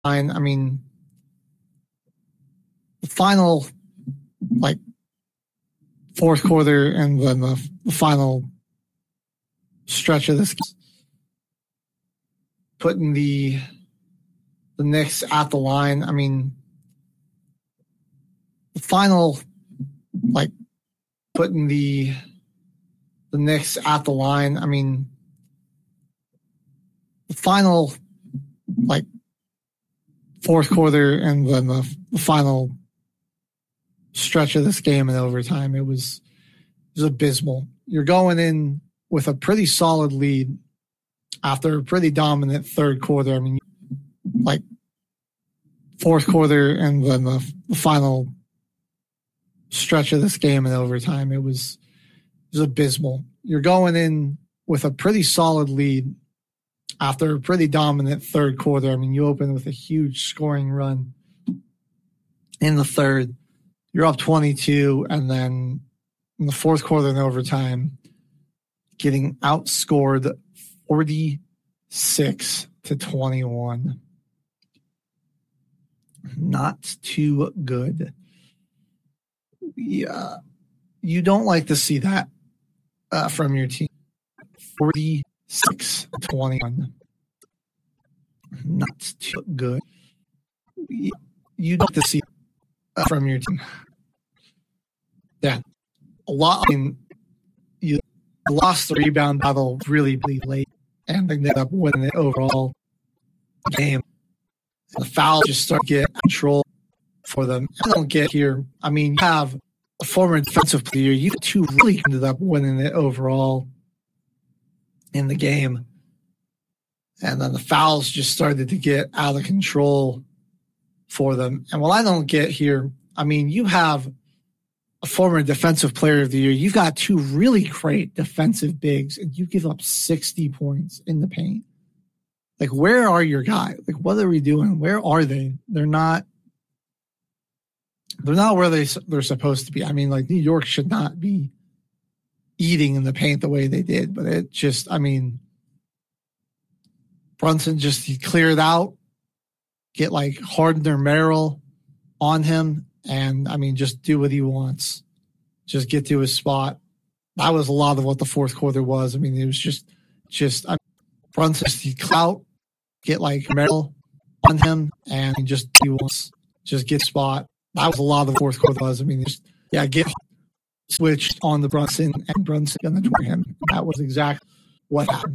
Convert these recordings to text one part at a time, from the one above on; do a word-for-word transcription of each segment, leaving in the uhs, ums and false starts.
I mean, the final, like, fourth quarter and then the, the final stretch of this, putting the the Knicks at the line. I mean, the final, like, putting the the Knicks at the line. I mean, the final, like, fourth quarter and then the, the final stretch of this game in overtime, it was it was abysmal. You're going in with a pretty solid lead after a pretty dominant third quarter. I mean, like, fourth quarter and then the, the final stretch of this game in overtime, it was it was abysmal. You're going in with a pretty solid lead after a pretty dominant third quarter. I mean, you open with a huge scoring run in the third. You're up twenty-two, and then in the fourth quarter and overtime, getting outscored forty-six to twenty-one. Not too good. Yeah, you don't like to see that uh, from your team. forty-six to twenty-one. Not too good. Yeah, you don't like to see that from your team. Yeah, a lot. I mean, you lost the rebound battle really, really late, and they ended up winning it overall game. The fouls just start to get control for them. I don't get here. I mean, you have a former defensive player. You two really ended up winning it overall in the game. And then the fouls just started to get out of control for them. And what I don't get here, I mean, you have a former defensive player of the year. You've got two really great defensive bigs, and you give up sixty points in the paint. Like, where are your guys? Like, what are we doing? Where are they? They're not. They're not where they they're supposed to be. I mean, like, New York should not be eating in the paint the way they did, but it just, I mean, Brunson just he cleared out, get like Harden or Merrill on him, and I mean, just do what he wants. Just get to his spot. That was a lot of what the fourth quarter was. I mean, it was just, just I mean, Brunson just he clout, get like Merrill on him, and just he wants. Just get spot. That was a lot of the fourth quarter was. I mean, just yeah, get switched on the Brunson and Brunson going to toward him. That was exactly what happened.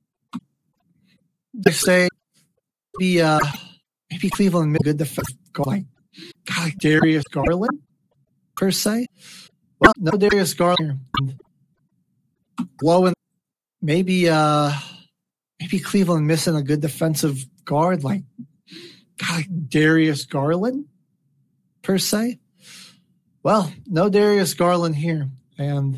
They say maybe uh, maybe Cleveland made a good defense go like, God, like Darius Garland per se. Well, no Darius Garland. Blowing maybe uh, maybe Cleveland missing a good defensive guard like God, like Darius Garland per se. Well, no Darius Garland here, and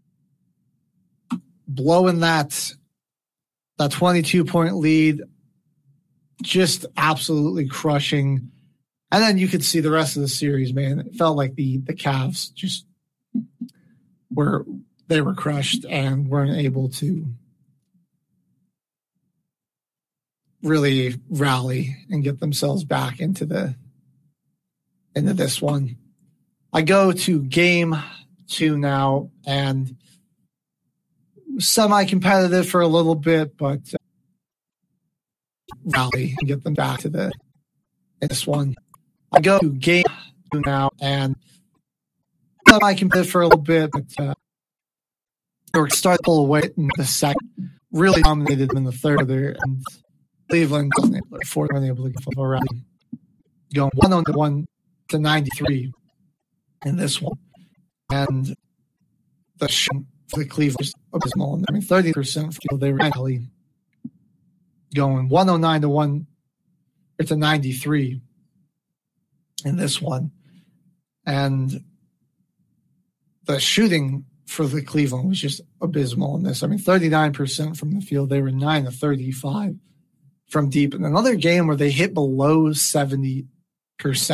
blowing that that twenty-two point lead, just absolutely crushing. And then you could see the rest of the series, man. It felt like the the Cavs just were they were crushed and weren't able to really rally and get themselves back into the into this one. I go to game two now, and semi-competitive for a little bit, but uh, rally and get them back to the in this one. I go to game two now, and semi-competitive for a little bit, but uh, they were starting to pull away in the second. Really dominated them in the third there, and Cleveland wasn't able to, wasn't able to get a rally. Going one on one to ninety-three in this one, and the shot for the Cleveland was abysmal. I mean, thirty percent field they were actually going one oh nine to one or to ninety-three in this one, and the shooting for the Cleveland was just abysmal in this. I mean, thirty-nine percent from the field. They were nine to thirty-five from deep. In another game where they hit below seventy percent